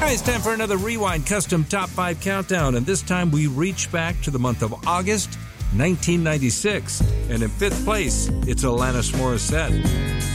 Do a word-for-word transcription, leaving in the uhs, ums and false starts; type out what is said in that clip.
Hi, it's time for another Rewind Custom Top five Countdown, and this time we reach back to the month of August nineteen ninety-six. And in fifth place, it's Alanis Morissette.